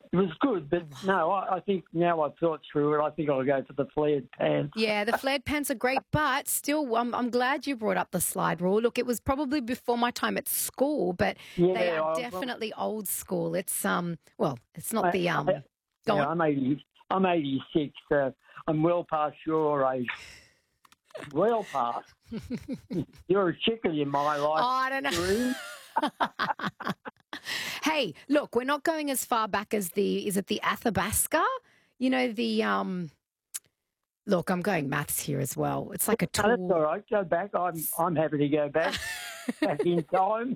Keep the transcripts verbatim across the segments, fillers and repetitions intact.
It was good, but no, I, I think now I've thought through it, I think I'll go for the flared pants. Yeah, the flared pants are great, but still, I'm, I'm glad you brought up the slide rule. Look, it was probably before my time at school, but Yeah, they are I- definitely old school. It's um, well, it's not I- the um. I- go yeah, on. I'm eighty. I'm eighty-six. Uh, I'm well past your age. Well past. You're a chicken in my life. Oh, I don't know. Shereen. Hey, look, we're not going as far back as the, is it the Athabasca? You know, the, um, look, I'm going maths here as well. It's like a No, that's tool. all right. Go back. I'm I'm happy to go back. Back in time.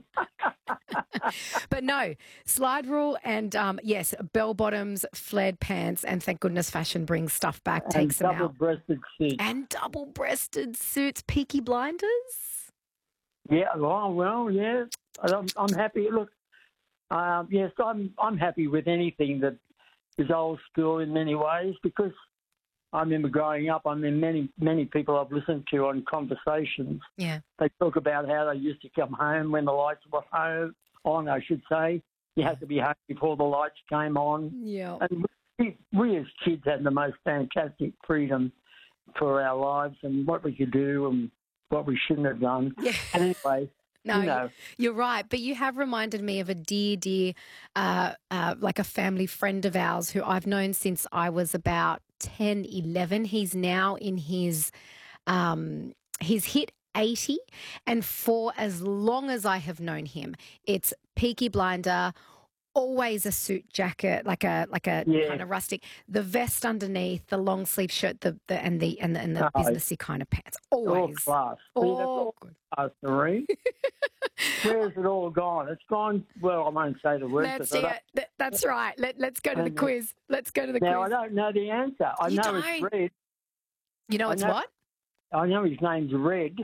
But no, slide rule and, um, yes, bell bottoms, flared pants, and thank goodness fashion brings stuff back, takes and them out. double-breasted suits. And double-breasted suits, Peaky Blinders. Yeah, well, well, yeah. I'm, I'm happy. Look, um, yes, I'm I'm happy with anything that is old school in many ways because I remember growing up. I mean, many many people I've listened to on conversations. Yeah. They talk about how they used to come home when the lights were home on. I should say you had to be home before the lights came on. Yeah. And we, we as kids had the most fantastic freedom for our lives and what we could do and what we shouldn't have done. Yeah. Anyway. No, you know. you're right. But you have reminded me of a dear, dear, uh, uh, like a family friend of ours who I've known since I was about ten, eleven. He's now in his, um, he's hit eighty. And for as long as I have known him, it's Peaky Blinder, always a suit jacket, like a like a Yeah. kind of rustic, the vest underneath, the long sleeve shirt, the, the and the and the, and the Oh, businessy kind of pants. All Always. class. See, that's Oh, all good. class, Marie. Where's it all gone? It's gone, well, I won't say the word. Let's but I do don't- it. Th- That's right. Let, let's go to the And, uh, quiz. Let's go to the Now, I quiz. don't know the answer. I You know it's don't? Red. You know I it's know- what? I know his name's Red.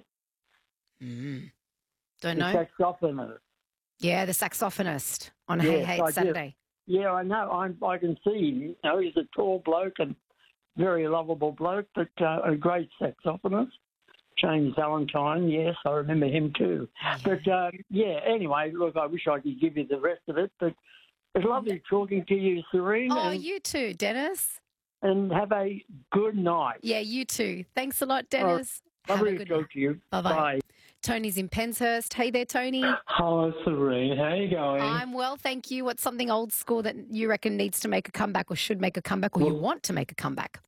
Mm. Don't The know. saxophonist. Yeah, the saxophonist on Yes, Hey Hey I It's do. Saturday. Yeah, I know. I, I can see him. You know, he's a tall bloke and very lovable bloke, but uh, a great saxophonist. James Valentine, yes, I remember him too. But, um, yeah, anyway, look, I wish I could give you the rest of it, but it's lovely talking to you, Serene, Oh, and, you too, Dennis. and have a good night. Yeah, you too. Thanks a lot, Dennis. Have Lovely a to good talk night. to you. Bye-bye. Bye. Tony's in Penshurst. Hey there, Tony. Hello, Serene. How are you going? I'm well, thank you. What's something old school that you reckon needs to make a comeback or should make a comeback or you Well- want to make a comeback?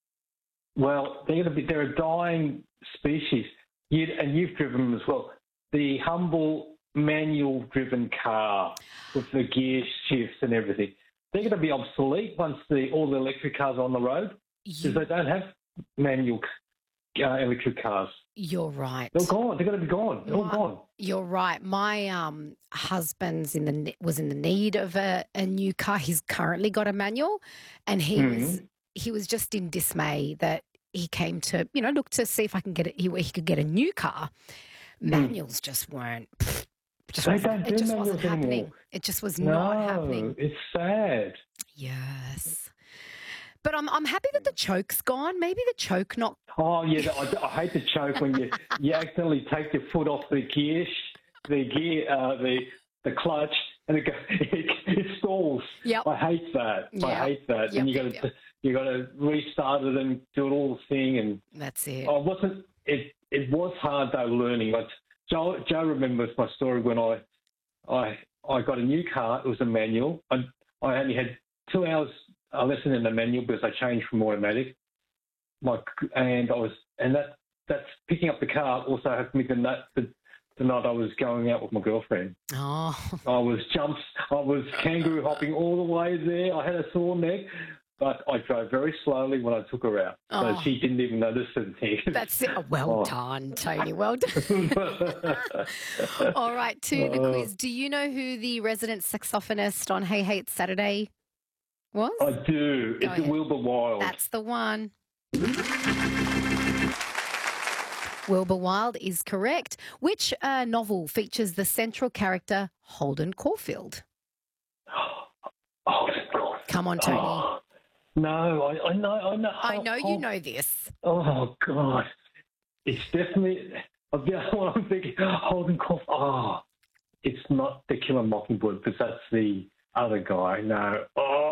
Well, they're, gonna be, they're a dying species, you, and you've driven them as well. The humble manual-driven car with the gear shifts and everything. They're going to be obsolete once the, all the electric cars are on the road because You, they don't have manual uh, electric cars. you're right. They're gone. They're going to be gone. They're all My- gone. You're right. My um, husband's in the ne- was in the need of a, a new car. He's currently got a manual, and he Mhm. was he was just in dismay that he came to you know look to see if I can get it. He, he could get a new car. Manuals just weren't. pfft, Just They wasn't- don't it do just manuals wasn't happening. anymore. It just was No, not happening. it's sad. Yes, but I'm I'm happy that the choke's gone. Maybe the choke not. Oh yeah, I, I hate the choke when you, you accidentally take your foot off the gear, sh- the gear, uh, the the clutch, and it, go, it, it stalls. Yep. I hate that. I Yep. hate that. Yep, and you yep, got to yep. you got to restart it and do it all the thing. And That's it. I wasn't. It it was hard though learning. Like Joe, Joe remembers my story when I I I got a new car. It was a manual. I I only had two hours uh, lesson in the manual because I changed from automatic. My and I was and that that's picking up the car also happened to me the night the, the night I was going out with my girlfriend. Oh, I was jumps. I was kangaroo hopping all the way there. I had a sore neck. But I drove very slowly when I took her out, so Oh. she didn't even notice anything. that's it. Oh, well Oh. done, Tony. Well done. All right, to the Uh, quiz. Do you know who the resident saxophonist on Hey Hey It's Saturday was? I do. Go It's ahead. Wilbur Wild. That's the one. Wilbur Wilde is correct. Which uh, novel features the central character Holden Caulfield? Oh, God. Come on, Tony. Oh, no, I, I know. I know. I know you oh, know this. Oh God, it's definitely. I've got what I'm thinking. Holden Caulfield. Oh, it's not The Killer Mockingbird because that's the other guy. No. Oh.